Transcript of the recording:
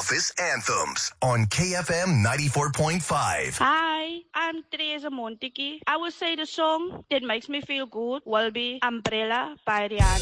Office Anthems on KFM 94.5. Hi, I'm Teresa Montiki. I would say the song that makes me feel good will be Umbrella by Rihanna.